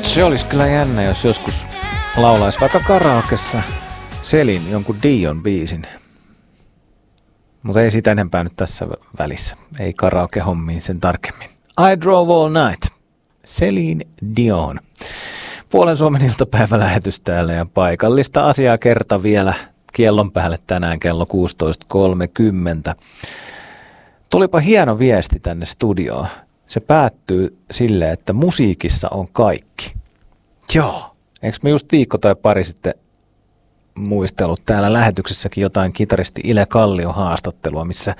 Se olisi kyllä jännä, jos joskus laulaisi vaikka karaokessa Selin jonkun Dion biisin. Mutta ei sitä enempää nyt tässä välissä. Ei karaoke-hommiin sen tarkemmin. I Drove All Night. Celine Dion. Puolen Suomen iltapäivälähetys täällä ja paikallista asiaa kerta vielä kiellon päälle tänään kello 16.30. Tulipa hieno viesti tänne studioon. Se päättyy silleen, että musiikissa on kaikki. Joo. Eikö me just viikko tai pari sitten muistellut täällä lähetyksessäkin jotain kitaristi Ile Kallion haastattelua, missä